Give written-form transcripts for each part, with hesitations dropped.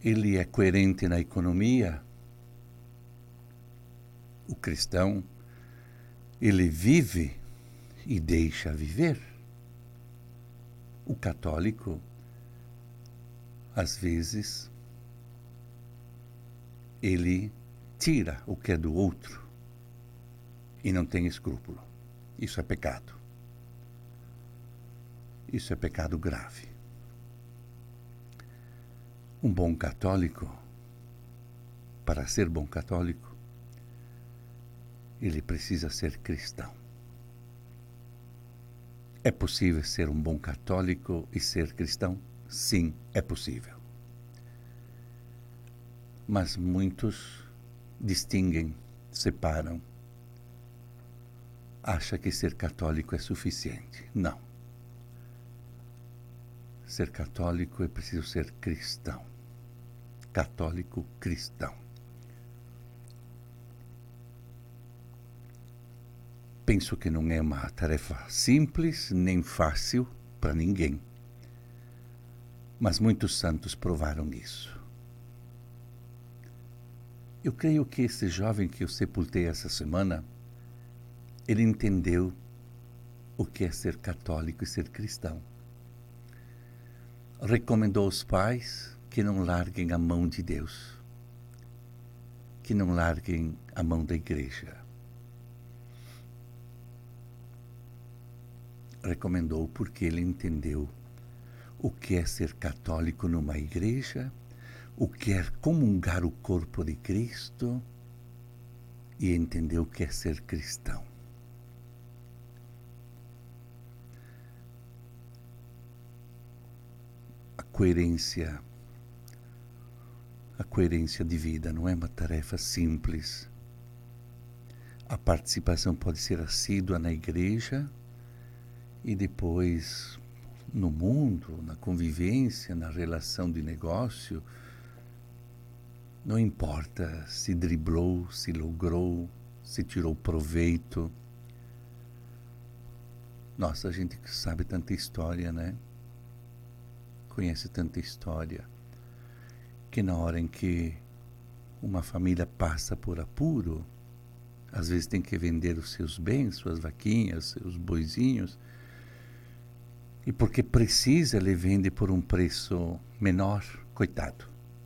ele é coerente na economia. O cristão, ele vive e deixa viver. O católico, às vezes, ele tira o que é do outro e não tem escrúpulo. Isso é pecado. Isso é pecado grave. Um bom católico, para ser bom católico, ele precisa ser cristão. É possível ser um bom católico e ser cristão? Sim, é possível. Mas muitos distinguem, separam. Acham que ser católico é suficiente. Não. Ser católico é preciso ser cristão. Católico cristão. Penso que não é uma tarefa simples nem fácil para ninguém. Mas muitos santos provaram isso. Eu creio que esse jovem que eu sepultei essa semana, ele entendeu o que é ser católico e ser cristão. Recomendou aos pais que não larguem a mão de Deus, que não larguem a mão da igreja. Recomendou porque ele entendeu o que é ser católico numa igreja, o que é comungar o corpo de Cristo e entendeu o que é ser cristão. A coerência de vida não é uma tarefa simples. A participação pode ser assídua na igreja e depois no mundo, na convivência, na relação de negócio. Não importa se driblou, se logrou, se tirou proveito. Nossa, a gente sabe tanta história, né? Conhece tanta história, que na hora em que uma família passa por apuro, às vezes tem que vender os seus bens, suas vaquinhas, seus boizinhos, e porque precisa, ele vende por um preço menor, coitado.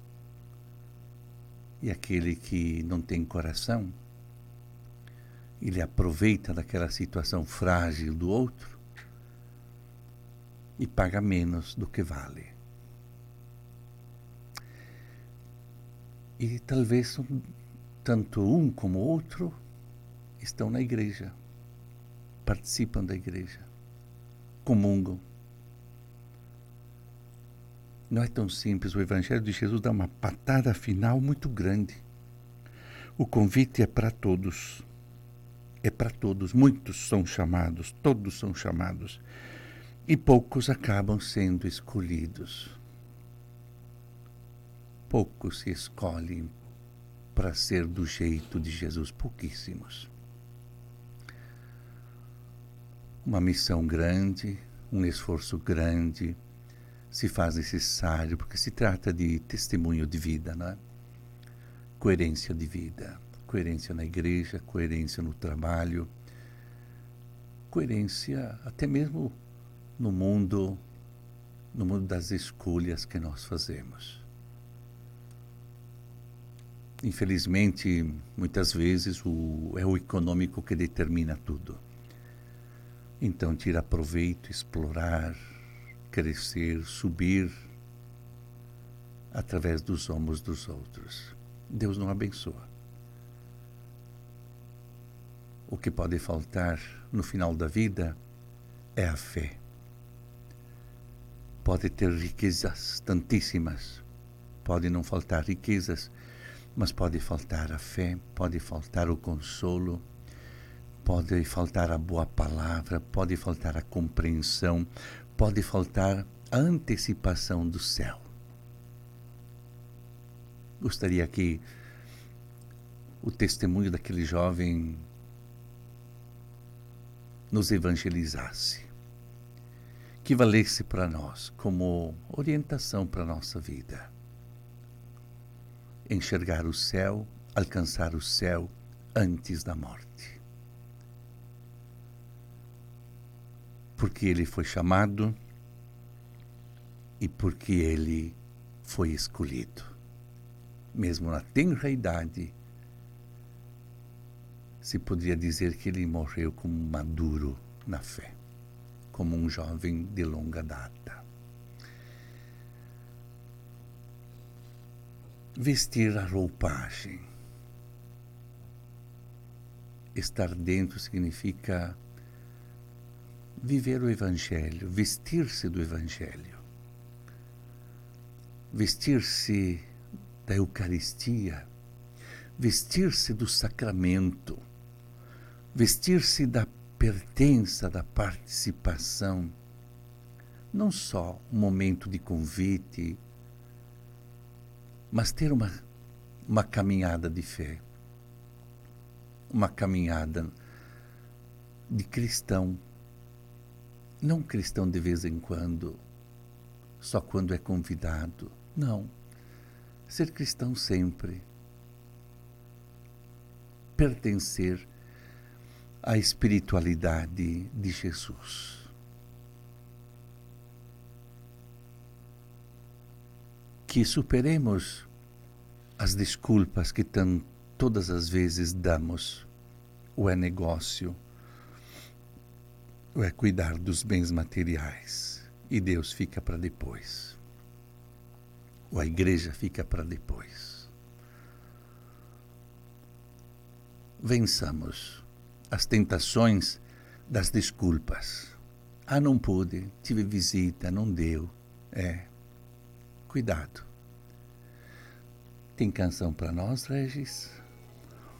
E aquele que não tem coração, ele aproveita daquela situação frágil do outro e paga menos do que vale. E talvez tanto um como o outro estão na igreja, participam da igreja, comungam. Não é tão simples, o Evangelho de Jesus dá uma patada final muito grande. O convite é para todos. É para todos. Muitos são chamados, todos são chamados. E poucos acabam sendo escolhidos. Poucos se escolhem para ser do jeito de Jesus, pouquíssimos. Uma missão grande, um esforço grande, se faz necessário, porque se trata de testemunho de vida, não é? Coerência de vida, coerência na igreja, coerência no trabalho, coerência até mesmo no mundo das escolhas que nós fazemos. Infelizmente, muitas vezes é o econômico que determina tudo. Então, tirar proveito, explorar, crescer, subir através dos ombros dos outros. Deus não abençoa. O que pode faltar no final da vida é a fé. Pode ter riquezas tantíssimas, pode não faltar riquezas, mas pode faltar a fé, pode faltar o consolo, pode faltar a boa palavra, pode faltar a compreensão, pode faltar a antecipação do céu. Gostaria que o testemunho daquele jovem nos evangelizasse, que valesse para nós como orientação para a nossa vida. enxergar o céu, alcançar o céu antes da morte. Porque ele foi chamado e porque ele foi escolhido. Mesmo na tenra idade, se poderia dizer que ele morreu como maduro na fé, como um jovem de longa data. Vestir a roupagem. Estar dentro significa viver o Evangelho, vestir-se do Evangelho, vestir-se da Eucaristia, vestir-se do sacramento, vestir-se da pertença, da participação, não só um momento de convite, mas ter uma caminhada de fé, uma caminhada de cristão, não cristão de vez em quando, só quando é convidado, não, ser cristão sempre, pertencer à espiritualidade de Jesus. Que superemos as desculpas que todas as vezes damos, ou é negócio, ou é cuidar dos bens materiais, e Deus fica para depois, ou a igreja fica para depois. Vençamos as tentações das desculpas. Ah, não pude, tive visita, não deu. Cuidado. Tem canção para nós, Regis?